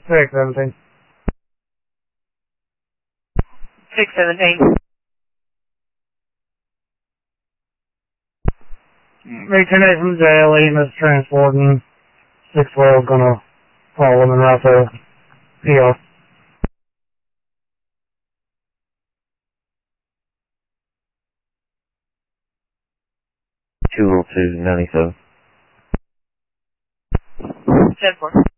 617. 617. Returning from jail, eating is transporting. 612 gonna follow him and route to PR. 202, 97. 10-4.